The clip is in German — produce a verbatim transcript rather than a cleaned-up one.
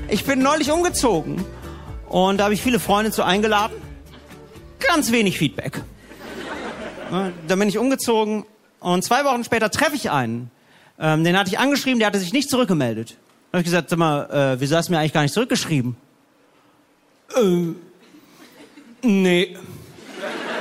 Ich bin neulich umgezogen und da habe ich viele Freunde zu eingeladen. Ganz wenig Feedback. Dann bin ich umgezogen und zwei Wochen später treffe ich einen. Ähm, den hatte ich angeschrieben, der hatte sich nicht zurückgemeldet. Dann habe ich gesagt, sag mal, äh, wieso hast du mir eigentlich gar nicht zurückgeschrieben? Äh, nee.